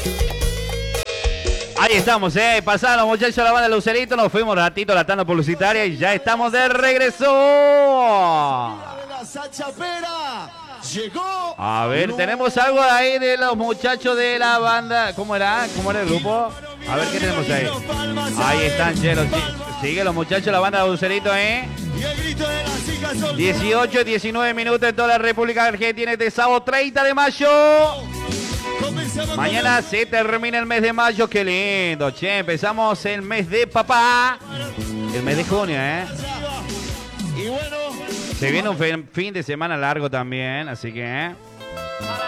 Ahí estamos, pasaron los muchachos de la banda Lucerito, nos fuimos un ratito a la tanda publicitaria y ya estamos de regreso. Llegó. A ver, tenemos algo ahí de los muchachos de la banda. ¿Cómo era? ¿Cómo era el grupo? A ver, ¿qué tenemos ahí? Ahí están, chelos. Sigue los muchachos de la banda Lucerito, 18, 19 minutos en toda la República Argentina este sábado 30 de mayo. Mañana se termina el mes de mayo, qué lindo, che. Empezamos el mes de papá. El mes de junio, Y bueno, se viene un fin de semana largo también, así que...